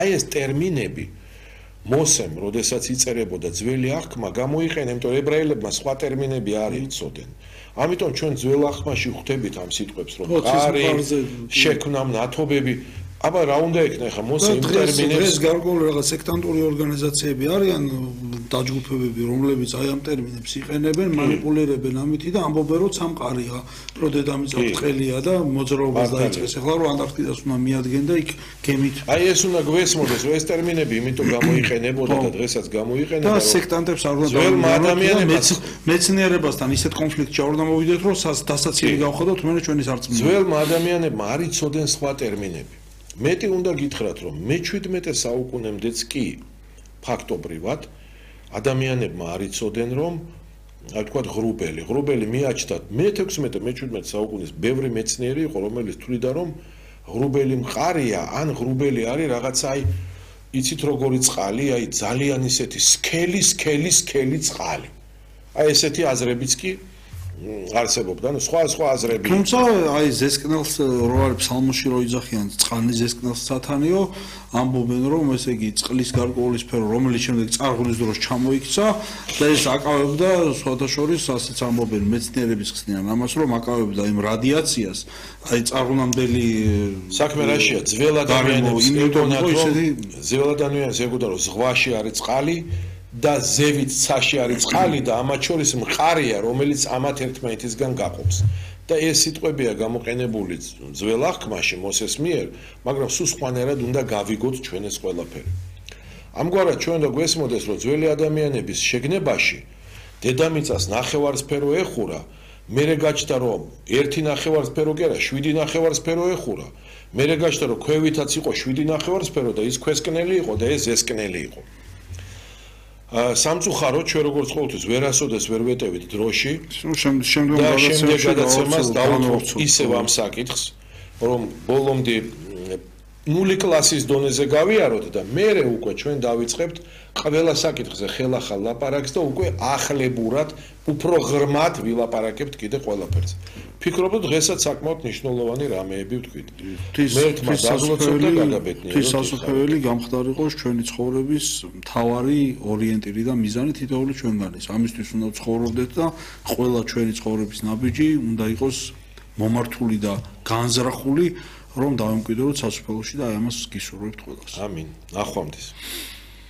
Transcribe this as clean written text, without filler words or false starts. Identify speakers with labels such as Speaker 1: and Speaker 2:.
Speaker 1: აი ეს ტერმინები მოსემ, როდესაც იწერებოდა ძველი აღქმა, გამოიყენა, იმიტომ ებრაელებმა სხვა ტერმინები არ იცოდნენ. ამიტომ ჩვენ ძველ აღქმაში ხვდებით ამ სიტყვებს, რომ ყარი, შექმნა, ნათობები, აბა რა უნდა იქნა ხა მოსე იმ ტერმინებს
Speaker 2: დღეს გარკვეული რაღაც სექტანტური ორგანიზაციები არიან დაჯგუფებები, რომლებიც აი ამ ტერმინებს იყენებენ, მანიპულირებენ ამითი და ამბობენ, რომ სამყარია, რო დედამიწა ბრტყელია და მოძრაობას დაიწყეს. ეხლა რომ ანტარქტიდას უნდა მიადგენ და იქ გემით.
Speaker 1: აი ეს უნდა გვესმოდეს, რომ ეს ტერმინები იმიტომ გამოიყენებოდა და დღესაც გამოიყენება,
Speaker 2: და სექტანტებს არ უნდა
Speaker 1: ადამიანებს
Speaker 2: მეცნიერებასთან ისეთ კონფლიქტში არ უნდა მოვიდეთ, რომ დასაცილი გავხადოთ მე ჩვენი სარწმუნოება.
Speaker 1: ძველმა ადამიანებმა არ იცოდნენ სხვა ტერმინები. მეტი უნდა გითხრათ, რომ მე-17 საუკუნემდეც კი ფაქტობრივად ადამიანებმა არ იცოდნენ, რომ აი თქვა ღრუბელი მიაჩნდათ მე-16 მე-17 საუკუნის ბევრი მეცნიერი იყო, რომელიც თვლიდა, რომ ღრუბელი მყარია, ან ღრუბელი არის რაღაცა აი იცით როგორი წყალი, აი ძალიან ისეთი სქელი წყალი. აი ესეთი აზრებიც კი არსებობდა, ну სხვა აზრები.
Speaker 2: თუმცა აი ზესკნელს რო არის ფსალმოში რო იძახიან წყალი ზესკნელს სათანიო, ამბობენ რომ ესე იგი წყლის გარკვეული სფერო, რომელიც შემდეგ წარღვნის დროს ჩამოიქცა და ეს აკავებდა სხვათა შორის ასეც ამბობენ მეცნიერების ხსნიან ამას, რომ აკავებდა იმ რადიაციას, აი წარღვნამდელი
Speaker 1: საქმე რაშია, ძველ ადამიანებს ეგონათ რომ ზღვაში არის წყალი და ზევით ცაში არის წყალი და ამათ შორის მყარია, რომელიც ამათ ერთმანეთისგან გაყოფს. და ეს სიტყვებია გამოყენებული ძველ აღქმაში მოსეს მიერ, მაგრამ სულ სხვანაირად უნდა გავიგოთ ჩვენ ეს ყველაფერი. ამგვარად ჩვენ უნდა გვესმოდეს, რომ ძველი ადამიანების შეგნებაში დედამიწას ნახევარსფერო ეხურა, მერე გაჩნდა რომ ერთი ნახევარსფერო კი არა, 7 ნახევარსფერო ეხურა. მერე გაჩნდა რომ ქვევითაც იყო 7 ნახევარსფერო და ის ქვესკნელი იყო და ეს ზესკნელი იყო. სამწუხაროდ ჩვენ როგორც ყოველთვის ვერასოდეს ვერ ვეტევით დროში შემდეგ გადაცემას დავუთმობთ ისევ ამ საკითხს, რომ ბოლომდე 0 კლასის დონეზე გავიაროთ და მერე უკვე ჩვენ დავიწყებთ ყველა საკითხზე ხელახალ ლაპარაკს და უკვე ახლებურად, უფრო ღრმად ვილაპარაკებთ კიდე ყველაფერზე. ფიქრობ, დღესაც საკმაოდ მნიშვნელოვანი რამეები ვთქვით. მერთმა დაგლოცოთ და გაგაბედნიეროთ.
Speaker 2: თვის სასופველი გამხდარიყო ჩვენი ცხოვრების მთავარი ორიენტირი და მიზანი თითოეული ჩვენგანის. ამისთვის უნდა ცხოვრობდეთ და ყველა ჩვენი ცხოვრების ნაბიჯი უნდა იყოს მომართული და განზრახული, რომ დავემკვიდროთ სასופველოში და აი ამას გისურვებთ ყველას.
Speaker 1: ამინ. ნახვამდის.